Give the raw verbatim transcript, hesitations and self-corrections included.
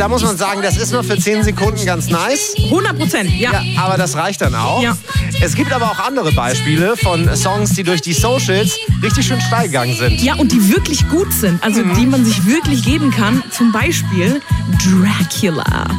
Da muss man sagen, das ist nur für zehn Sekunden ganz nice. hundert Prozent, ja. ja. Aber das reicht dann auch. Ja. Es gibt aber auch andere Beispiele von Songs, die durch die Socials richtig schön steil gegangen sind. Ja, und die wirklich gut sind. Also Mhm. die man sich wirklich geben kann. Zum Beispiel Dracula.